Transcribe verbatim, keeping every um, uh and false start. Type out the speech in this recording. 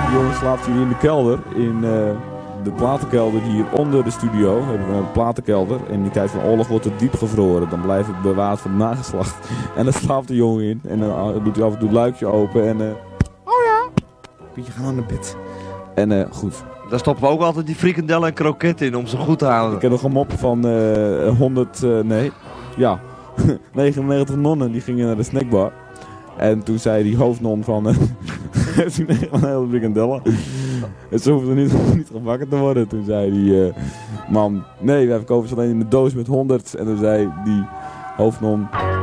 Die jongen slaapt hier in de kelder. In uh, de platenkelder hier onder de studio. We hebben een platenkelder. En in die tijd van oorlog wordt het diep gevroren. Dan blijft het bewaard voor het nageslacht. En daar slaapt de jongen in. En dan uh, doet hij af en toe het luikje open. En uh, oh ja. Pietje, ga naar bed. En uh, goed. Daar stoppen we ook altijd die frikandellen en kroketten in om ze goed te houden. Ik heb nog een mop van uh, honderd, uh, nee, ja, negenennegentig nonnen die gingen naar de snackbar. En toen zei die hoofdnon van, uh, heeft u een hele frikandellen? En ze hoefden niet, niet gebakken te worden. Toen zei die uh, man, nee, wij verkopen ze alleen in de doos met honderd. En toen zei die hoofdnon,